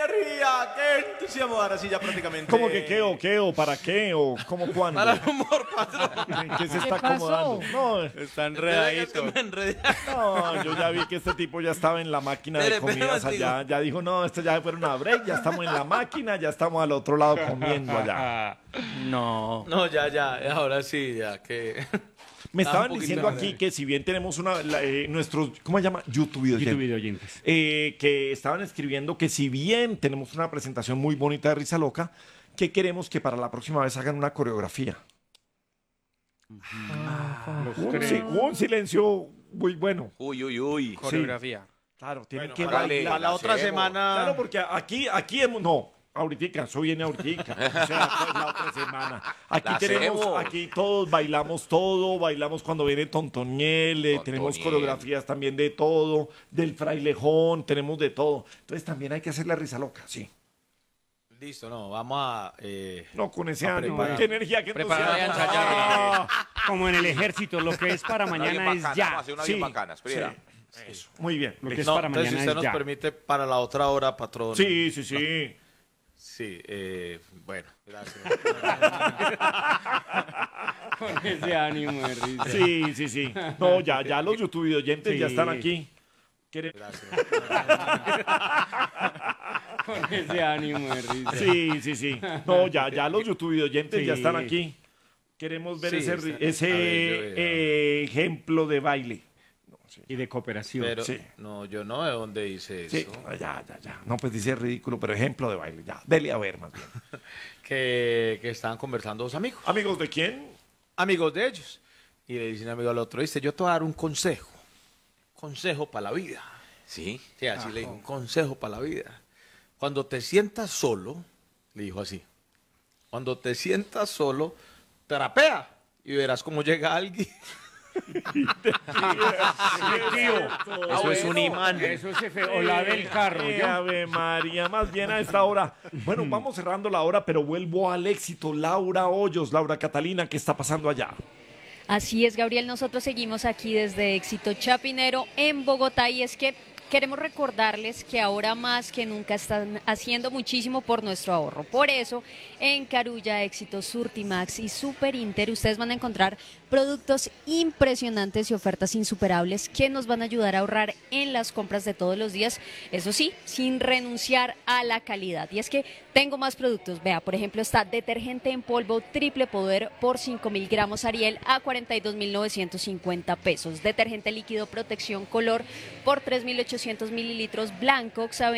energía! ¡Qué entusiasmo! Ahora sí, ya prácticamente. ¿Cómo que qué o qué o para qué o cómo cuándo? Para el humor, patrón. ¿En qué se está pasó? acomodando? No, Está enredadito. no, yo ya vi que este tipo ya estaba en la máquina de Espere, comidas espere, allá. Ya dijo, no, esto ya fue una break, ya estamos en la máquina, ya estamos al otro lado comiendo allá. No. No, ya, ahora sí, ya que... Me Ah, estaban un poquito diciendo más. aquí que si bien tenemos nuestros, ¿cómo se llama? YouTube YouTube oyentes. video oyentes. Que estaban escribiendo que si bien tenemos una presentación muy bonita de Risa Loca, que queremos que para la próxima vez hagan una coreografía. Un silencio muy bueno. Uy. Coreografía. Claro, tienen Bueno, que para bailar. la otra semana... Claro, porque aquí hemos, no, ahorita, eso viene ahorita, o sea, pues la otra semana. Aquí todos bailamos todo, bailamos cuando viene Tontoniel, tenemos coreografías también de todo, del frailejón, tenemos de todo. Entonces también hay que hacer la Risa Loca, sí. Listo, no, vamos a... No, con ese a ánimo, preparar. qué energía, qué Preparar y entusiasmo. ensayar. Como en el ejército, lo que es para mañana es ya. Hace unas Sí, bien bacanas, Frida. sí, eso, muy bien. Lo que es No, para entonces si mañana usted nos es ya. permite para la otra hora, patrón. Sí. Sí, bueno, gracias. Con ese ánimo de risa. Sí. No, ya los YouTube video oyentes ya Sí. están aquí. Con ese ánimo de risa. Sí. No, ya los YouTube video oyentes ya Sí. están aquí. Queremos ver Sí, ese está- a ver, yo ejemplo de baile. Y de cooperación. Pero, Sí. no, yo no de dónde dice eso. Sí, ya. No, pues dice ridículo, pero ejemplo de baile. Ya, dele a ver más bien. Que estaban conversando dos amigos. ¿Amigos de quién? Amigos de ellos. Y le dice un amigo al otro, dice, yo te voy a dar un consejo. Consejo para la vida. Sí. Sí, así le dijo, un consejo para la vida. Cuando te sientas solo, le dijo así, cuando te sientas solo, trapea y verás cómo llega alguien. Eso es un imán. Eso es o la del carro. Ave María, más bien a esta hora. Bueno, vamos cerrando la hora, pero vuelvo al éxito. Laura Hoyos, Laura Catalina, ¿qué está pasando allá? Así es, Gabriel, nosotros seguimos aquí desde Éxito Chapinero en Bogotá y es que queremos recordarles que ahora más que nunca están haciendo muchísimo por nuestro ahorro. Por eso, en Carulla, Éxito, Surtimax y Super Inter, ustedes van a encontrar productos impresionantes y ofertas insuperables que nos van a ayudar a ahorrar en las compras de todos los días. Eso sí, sin renunciar a la calidad. Y es que tengo más productos. Vea, por ejemplo, está detergente en polvo triple poder por 5.000 gramos Ariel a 42.950 pesos. Detergente líquido protección color por 3.800 mililitros Blancox a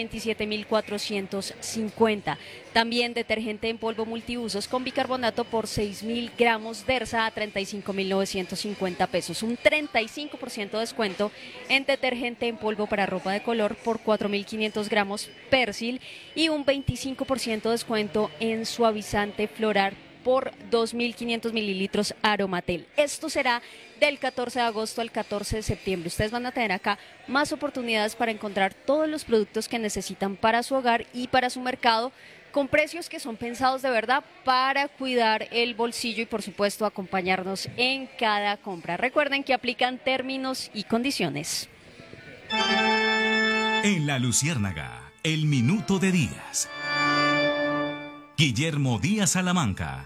27.450. También detergente en polvo multiusos con bicarbonato por 6.000 gramos Dersa a 35.950 pesos. Un 35% de descuento en detergente en polvo para ropa de color por 4.500 gramos Persil y un 25% de descuento en suavizante floral por 2.500 mililitros Aromatel. Esto será del 14 de agosto al 14 de septiembre. Ustedes van a tener acá más oportunidades para encontrar todos los productos que necesitan para su hogar y para su mercado, con precios que son pensados de verdad para cuidar el bolsillo y, por supuesto, acompañarnos en cada compra. Recuerden que aplican términos y condiciones. En La Luciérnaga, el minuto de Díaz. Guillermo Díaz Salamanca.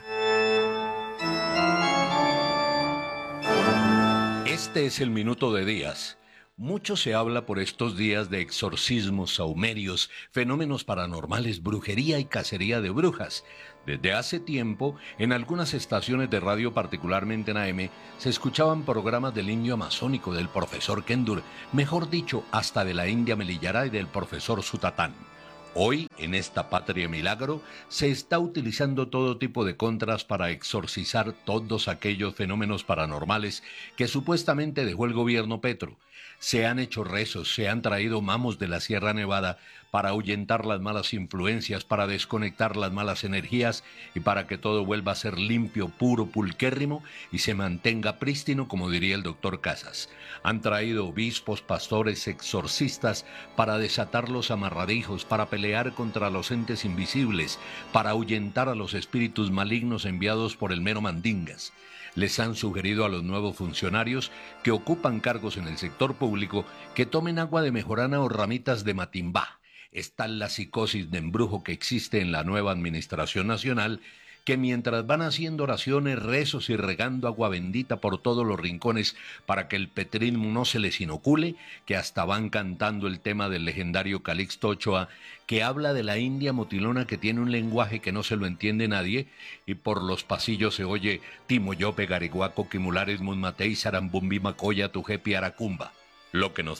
Este es el minuto de Díaz. Mucho se habla por estos días de exorcismos, saumerios, fenómenos paranormales, brujería y cacería de brujas. Desde hace tiempo, en algunas estaciones de radio, particularmente en AM, se escuchaban programas del indio amazónico, del profesor Kendur, mejor dicho, hasta de la India Melillara y del profesor Sutatán. Hoy, en esta patria milagro, se está utilizando todo tipo de contras para exorcizar todos aquellos fenómenos paranormales que supuestamente dejó el gobierno Petro. Se han hecho rezos, se han traído mamos de la Sierra Nevada para ahuyentar las malas influencias, para desconectar las malas energías y para que todo vuelva a ser limpio, puro, pulquérrimo y se mantenga prístino, como diría el doctor Casas. Han traído obispos, pastores, exorcistas para desatar los amarradijos, para pelear contra los entes invisibles, para ahuyentar a los espíritus malignos enviados por el mero Mandingas. Les han sugerido a los nuevos funcionarios que ocupan cargos en el sector público que tomen agua de mejorana o ramitas de matimbá. Es tal la psicosis de embrujo que existe en la nueva administración nacional que mientras van haciendo oraciones, rezos y regando agua bendita por todos los rincones para que el petrismo no se les inocule, que hasta van cantando el tema del legendario Calixto Ochoa, que habla de la India motilona que tiene un lenguaje que no se lo entiende nadie, y por los pasillos se oye Timoyope, Gariguaco, Quimulares, Munmatei, Sarambumbi, Macoya, Tujepi, Aracumba. Lo que nos